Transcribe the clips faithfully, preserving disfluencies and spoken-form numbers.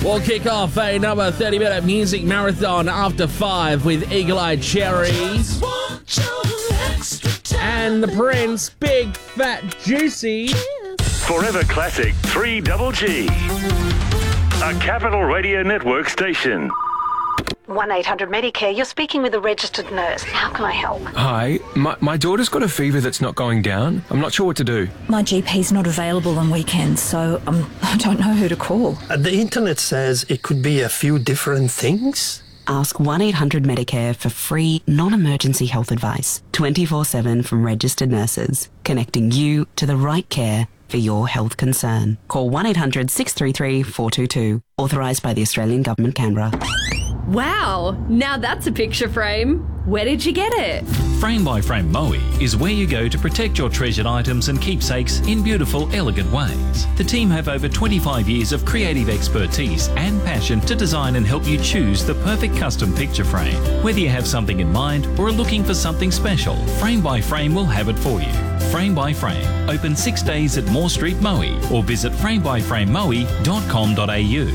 We'll kick off another thirty-minute music marathon after five with Eagle Eye Cherry and the Prince, Big Fat Juicy. Forever Classic three Double G, a Capital Radio Network station. one eight hundred Medicare, you're speaking with a registered nurse. How can I help? Hi, my, my daughter's got a fever that's not going down. I'm not sure what to do. My G P's not available on weekends, so um, I don't know who to call. Uh, the internet says it could be a few different things. Ask one eight hundred Medicare for free, non-emergency health advice, twenty-four seven from registered nurses, connecting you to the right care for your health concern. Call one eight hundred six three three four two two, authorised by the Australian Government, Canberra. Wow, now that's a picture frame. Where did you get it? Frame by Frame Moe is where you go to protect your treasured items and keepsakes in beautiful, elegant ways. The team have over twenty-five years of creative expertise and passion to design and help you choose the perfect custom picture frame. Whether you have something in mind or are looking for something special, Frame by Frame will have it for you. Frame by Frame, open six days at Moore Street, Moe, or visit frame by frame moe dot com dot a u.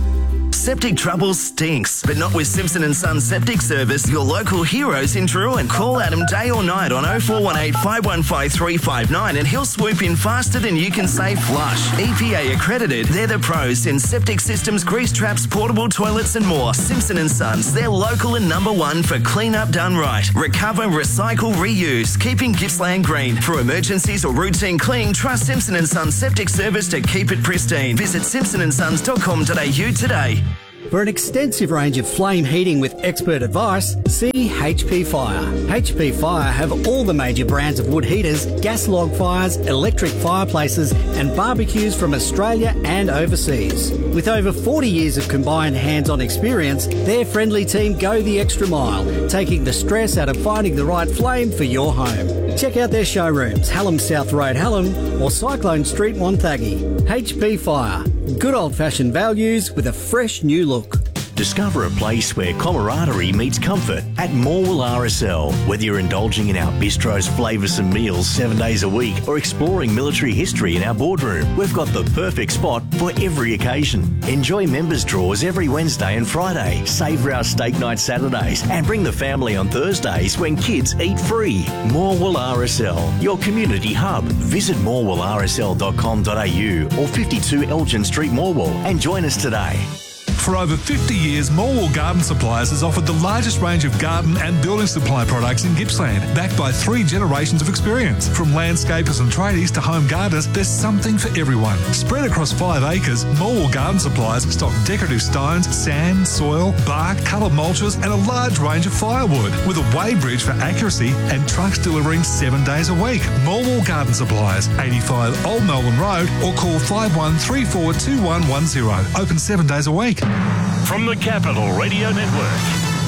Septic trouble stinks, but not with Simpson and Sons Septic Service, your local heroes in Drouin. Call Adam day or night on oh four one eight, five one five, three five nine and he'll swoop in faster than you can say flush. E P A accredited, they're the pros in septic systems, grease traps, portable toilets and more. Simpson and Sons, they're local and number one for clean up done right. Recover, recycle, reuse, keeping Gippsland green. For emergencies or routine cleaning, trust Simpson and Sons Septic Service to keep it pristine. Visit simpson and sons dot com dot a u today. For an extensive range of flame heating with expert advice, see H P Fire. H P Fire have all the major brands of wood heaters, gas log fires, electric fireplaces and barbecues from Australia and overseas. With over forty years of combined hands-on experience, their friendly team go the extra mile, taking the stress out of finding the right flame for your home. Check out their showrooms, Hallam South Road, Hallam or Cyclone Street, Wonthaggi. H P Fire. Good old-fashioned values with a fresh new look. Discover a place where camaraderie meets comfort at Morwell R S L. Whether you're indulging in our bistro's flavoursome meals seven days a week or exploring military history in our boardroom, we've got the perfect spot for every occasion. Enjoy members' draws every Wednesday and Friday, savour our steak night Saturdays and bring the family on Thursdays when kids eat free. Morwell R S L, your community hub. Visit morwell r s l dot com dot a u or fifty-two Elgin Street, Morwell and join us today. For over fifty years, Morwell Garden Supplies has offered the largest range of garden and building supply products in Gippsland, backed by three generations of experience. From landscapers and tradies to home gardeners, there's something for everyone. Spread across five acres, Morwell Garden Supplies stock decorative stones, sand, soil, bark, coloured mulches and a large range of firewood, with a weighbridge for accuracy and trucks delivering seven days a week. Morwell Garden Supplies, eighty-five Old Melbourne Road, or call five one three four two one one zero. Open seven days a week. From the Capital Radio Network,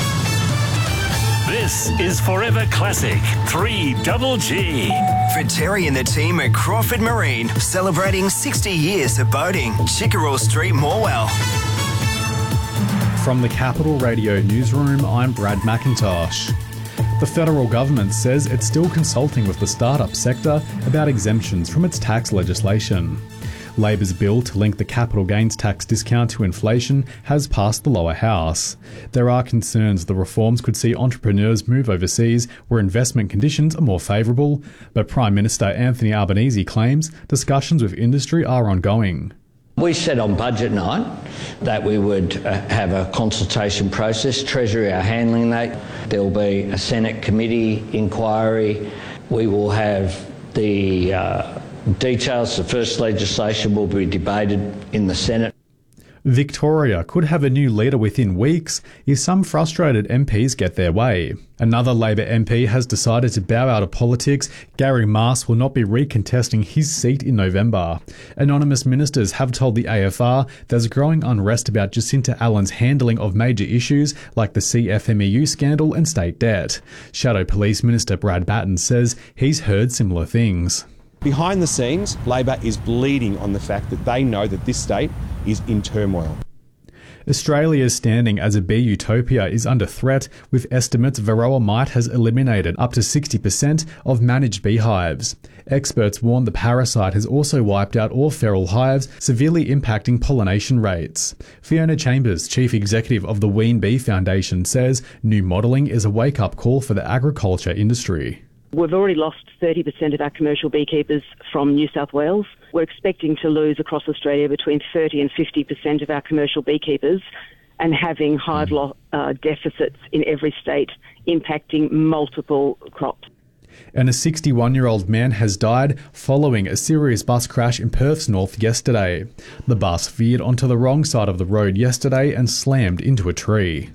this is Forever Classic three Double G. For Terry and the team at Crawford Marine, celebrating sixty years of boating. Chickerell Street, Morwell. From the Capital Radio Newsroom, I'm Brad McIntosh. The federal government says it's still consulting with the startup sector about exemptions from its tax legislation. Labor's bill to link the capital gains tax discount to inflation has passed the lower house. There are concerns the reforms could see entrepreneurs move overseas where investment conditions are more favourable, but Prime Minister Anthony Albanese claims discussions with industry are ongoing. We said on budget night that we would uh, have a consultation process. Treasury are handling that. There will be a Senate committee inquiry. We will have the uh, details. The first legislation will be debated in the Senate. Victoria could have a new leader within weeks if some frustrated M Ps get their way. Another Labor M P has decided to bow out of politics. Gary Marsh will not be recontesting his seat in November. Anonymous ministers have told the A F R there's growing unrest about Jacinta Allen's handling of major issues like the C F M E U scandal and state debt. Shadow Police Minister Brad Batten says he's heard similar things. Behind the scenes, Labor is bleeding on the fact that they know that this state is in turmoil. Australia's standing as a bee utopia is under threat, with estimates Varroa mite has eliminated up to sixty percent of managed beehives. Experts warn the parasite has also wiped out all feral hives, severely impacting pollination rates. Fiona Chambers, Chief Executive of the Ween Bee Foundation, says new modelling is a wake-up call for the agriculture industry. We've already lost thirty percent of our commercial beekeepers from New South Wales. We're expecting to lose across Australia between thirty and fifty percent of our commercial beekeepers, and having hive lo- uh, deficits in every state impacting multiple crops. And a sixty-one-year-old man has died following a serious bus crash in Perth's north yesterday. The bus veered onto the wrong side of the road yesterday and slammed into a tree.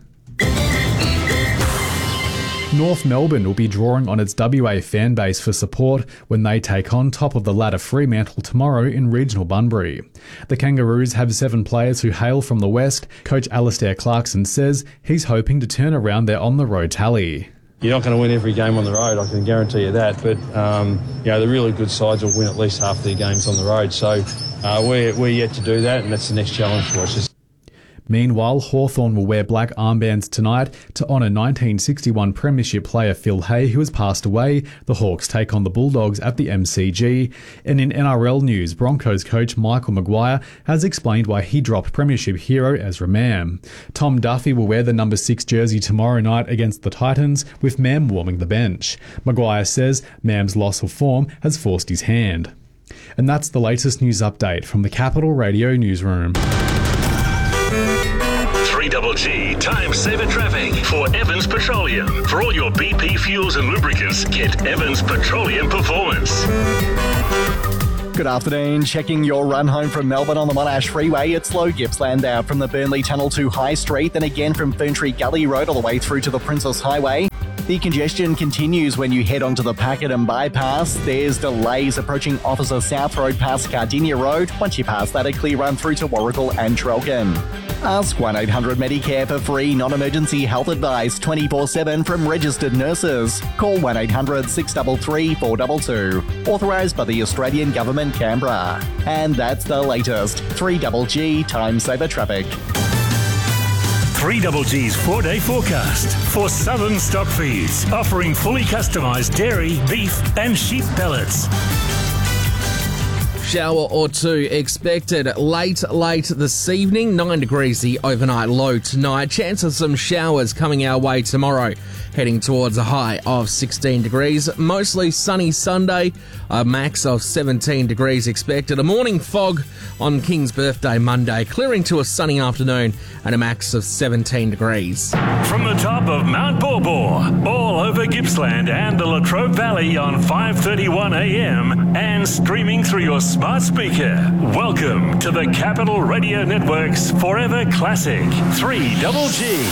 North Melbourne will be drawing on its W A fan base for support when they take on top of the ladder Fremantle tomorrow in regional Bunbury. The Kangaroos have seven players who hail from the west. Coach Alistair Clarkson says he's hoping to turn around their on-the-road tally. You're not going to win every game on the road, I can guarantee you that, but um, you know, the really good sides will win at least half their games on the road, so uh, we're, we're yet to do that, and that's the next challenge for us. Meanwhile, Hawthorn will wear black armbands tonight to honour nineteen sixty-one Premiership player Phil Hay, who has passed away. The Hawks take on the Bulldogs at the M C G. And in N R L news, Broncos coach Michael Maguire has explained why he dropped Premiership hero Ezra Mam. Tom Duffy will wear the number six jersey tomorrow night against the Titans, with Mam warming the bench. Maguire says Mam's loss of form has forced his hand. And that's the latest news update from the Capital Radio newsroom. three Double G Time Saver Traffic for Evans Petroleum. For all your B P fuels and lubricants, get Evans Petroleum Performance. Good afternoon. Checking your run home from Melbourne on the Monash Freeway. It's slow Gippsland out from the Burnley Tunnel to High Street, then again from Ferntree Gully Road all the way through to the Princess Highway. The congestion continues when you head onto the Pakenham Bypass. There's delays approaching Officer South Road past Cardinia Road. Once you pass that, a clear run through to Warrigal and Trelkin. Ask one eight hundred Medicare for free non-emergency health advice twenty-four seven from registered nurses. Call one eight hundred six three three four two two. Authorised by the Australian Government, Canberra. And that's the latest. three Double G Time Saver Traffic. three Double G's four-day forecast for Southern Stock Feeds, offering fully customised dairy, beef and sheep pellets. Shower or two expected late, late this evening. nine degrees the overnight low tonight. Chance of some showers coming our way tomorrow. Heading towards a high of sixteen degrees. Mostly sunny Sunday. A max of seventeen degrees expected. A morning fog on King's birthday Monday. Clearing to a sunny afternoon and a max of seventeen degrees. From the top of Mount Borbor, all over Gippsland and the Latrobe Valley on five thirty-one a m and streaming through your smart speaker. Welcome to the Capital Radio Network's Forever Classic three Double G.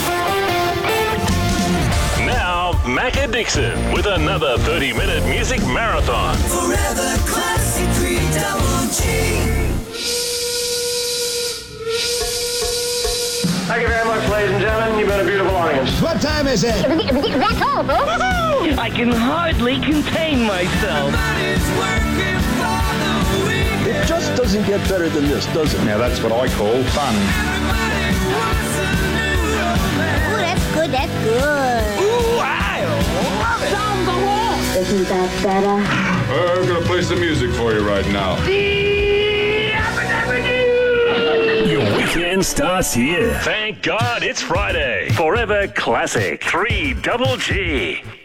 Now, Macca Dixon with another thirty-minute music marathon. Forever Classic three Double G. Thank you very much, ladies and gentlemen. You've been a beautiful audience. What time is it? That's all, folks. I can hardly contain myself. It just doesn't get better than this, does it? Now that's what I call fun. Ooh, that's good, that's good. Ooh, I love it. Sounds the wall. Isn't that better? Uh, I'm going to play some music for you right now. Your weekend starts here. Thank God it's Friday. Forever Classic three Double G.